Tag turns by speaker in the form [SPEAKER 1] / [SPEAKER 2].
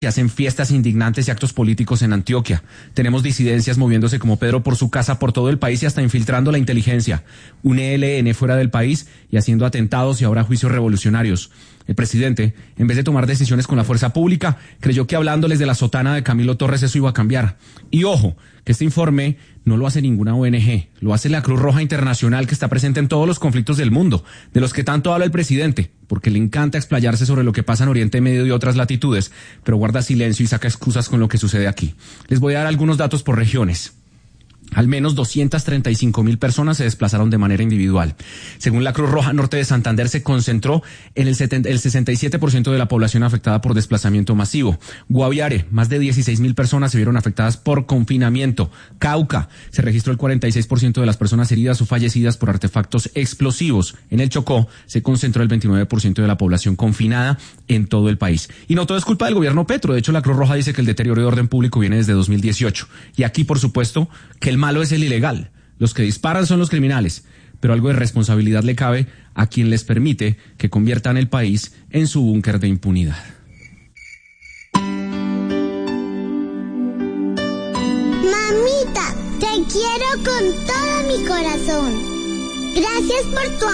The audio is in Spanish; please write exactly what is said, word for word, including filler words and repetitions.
[SPEAKER 1] Se hacen fiestas indignantes y actos políticos en Antioquia. Tenemos disidencias moviéndose como Pedro por su casa por todo el país y hasta infiltrando la inteligencia. Un E L N fuera del país y haciendo atentados y ahora juicios revolucionarios. El presidente, en vez de tomar decisiones con la fuerza pública, creyó que hablándoles de la sotana de Camilo Torres eso iba a cambiar. Y ojo, que este informe no lo hace ninguna O N G, lo hace la Cruz Roja Internacional, que está presente en todos los conflictos del mundo, de los que tanto habla el presidente, porque le encanta explayarse sobre lo que pasa en Oriente Medio y otras latitudes, pero guarda silencio y saca excusas con lo que sucede aquí. Les voy a dar algunos datos por regiones. Al menos doscientas treinta y cinco mil personas se desplazaron de manera individual. Según la Cruz Roja Norte de Santander, se concentró en el, setenta, el sesenta y siete por ciento de la población afectada por desplazamiento masivo. Guaviare, más de dieciséis mil personas se vieron afectadas por confinamiento. Cauca, se registró el cuarenta y seis por ciento de las personas heridas o fallecidas por artefactos explosivos. En el Chocó, se concentró el veintinueve por ciento de la población confinada en todo el país. Y no todo es culpa del gobierno Petro. De hecho, la Cruz Roja dice que el deterioro de orden público viene desde dos mil dieciocho. Y aquí, por supuesto, que el malo es el ilegal. Los que disparan son los criminales, pero algo de responsabilidad le cabe a quien les permite que conviertan el país en su búnker de impunidad.
[SPEAKER 2] Mamita, te quiero con todo mi corazón. Gracias por tu